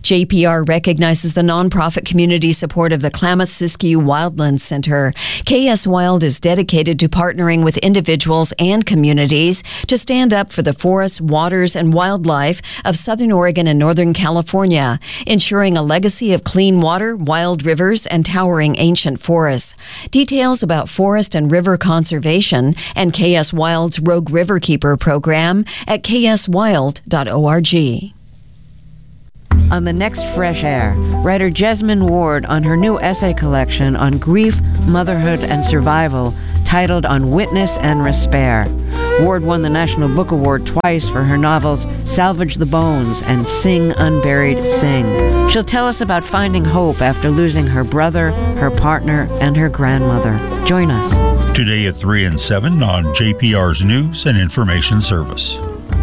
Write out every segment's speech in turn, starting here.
JPR recognizes the nonprofit community support of the Klamath-Siskiyou Wildlands Center. KS Wild is dedicated to partnering with individuals and communities to stand up for the forests, waters, and wildlife of Southern Oregon and Northern California, ensuring a legacy of clean water, wild rivers, and towering ancient forests. Details about forest and river conservation and KS Wild's Rogue Riverkeeper program at kswild.org. On the next Fresh Air, writer Jesmyn Ward on her new essay collection on grief, motherhood, and survival, titled On Witness and Respair. Ward won the National Book Award twice for her novels Salvage the Bones and Sing Unburied Sing. She'll tell us about finding hope after losing her brother, her partner, and her grandmother. Join us. Today at 3 and 7 on JPR's News and Information Service.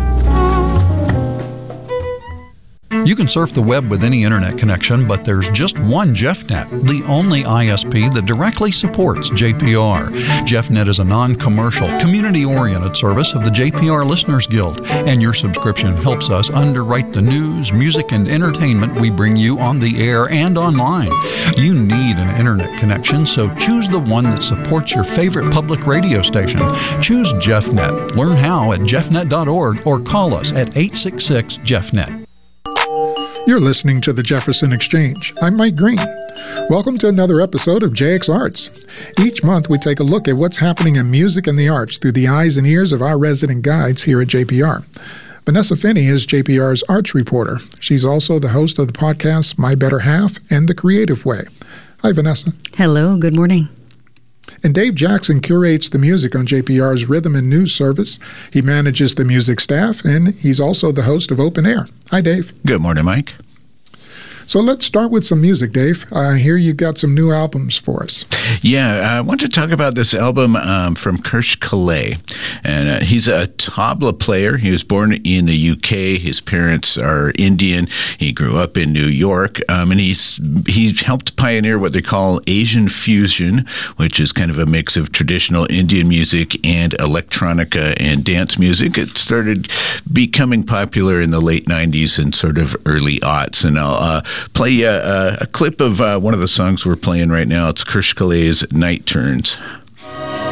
You can surf the web with any internet connection, but there's just one JeffNet, the only ISP that directly supports JPR. JeffNet is a non-commercial, community-oriented service of the JPR Listeners Guild, and your subscription helps us underwrite the news, music, and entertainment we bring you on the air and online. You need an internet connection, so choose the one that supports your favorite public radio station. Choose JeffNet. Learn how at jeffnet.org or call us at 866-JeffNet. You're listening to the Jefferson Exchange. I'm Mike Green. Welcome to another episode of JX Arts. Each month we take a look at what's happening in music and the arts through the eyes and ears of our resident guides here at JPR. Vanessa Finney is JPR's arts reporter. She's also the host of the podcasts My Better Half and The Creative Way. Hi, Vanessa. Hello, good morning. And Dave Jackson curates the music on JPR's Rhythm and News service. He manages the music staff, and he's also the host of Open Air. Hi, Dave. Good morning, Mike. So let's start with some music, Dave. I hear you got some new albums for us. Yeah, I want to talk about this album from Kirsch Calais. And he's a tabla player. He was born in the UK. His parents are Indian. He grew up in New York. And he helped pioneer what they call Asian fusion, which is kind of a mix of traditional Indian music and electronica and dance music. It started becoming popular in the late 90s and sort of early aughts. And I'll play a clip of one of the songs we're playing right now. It's Kirsch Calais's Night Turns.